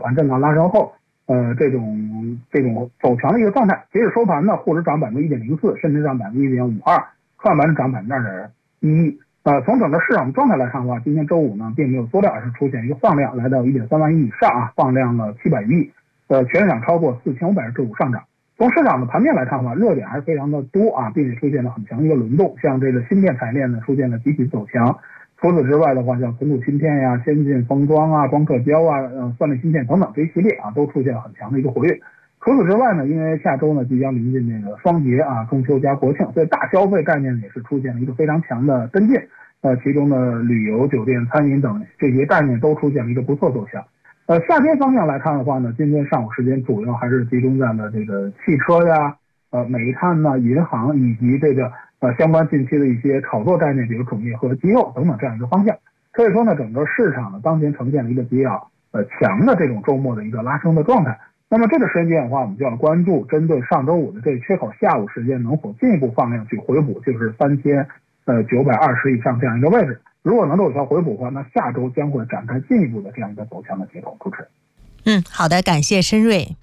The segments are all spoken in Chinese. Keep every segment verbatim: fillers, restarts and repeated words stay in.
盘震荡拉升后，呃，这种这种走强的一个状态。截止收盘呢，沪指涨百分之一点零四，深成涨百分之一点五二，创业板指涨百分之二点一一。呃，从整个市场状态来看的话，今天周五呢，并没有缩量，而是出现一个放量，来到一点三万亿以上啊，放量了七百亿，呃，全市场超过四千五百只股上涨。从市场的盘面来看的话，热点还是非常的多啊，并且出现了很强的一个轮动，像这个芯片产业链呢出现了集体走强。除此之外的话，像存储芯片呀、先进封装啊、光刻胶啊、呃、算力芯片等等这一系列啊，都出现了很强的一个活跃。除此之外呢，因为下周呢即将临近这个双节啊，中秋加国庆，所以大消费概念也是出现了一个非常强的跟进。呃，其中的旅游、酒店、餐饮等这些概念都出现了一个不错走向。呃，夏天方向来看的话呢，今天上午时间主要还是集中在了这个汽车呀、呃煤炭呐、银行以及这个呃相关近期的一些炒作概念，比如种业和鸡肉等等这样一个方向。所以说呢，整个市场呢当前呈现了一个比较呃强的这种周末的一个拉升的状态。那么这个时间的话，我们就要关注针对上周五的这个缺口下午时间能否进一步放量去回补，就是三千呃九百二十以上这样一个位置。如果能够有效回补的话，那下周将会展开进一步的这样一个走强的节奏。主持人， 嗯，好的，感谢申瑞。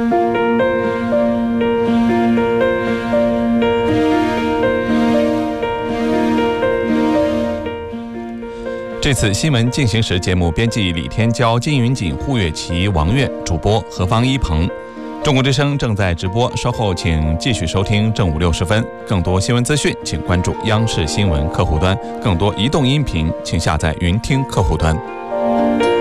这次新闻进行时节目编辑李天骄、金云锦、胡月琪、王悦，主播何方一鹏。中国之声正在直播，稍后请继续收听正午六十分。更多新闻资讯，请关注央视新闻客户端；更多移动音频，请下载云听客户端。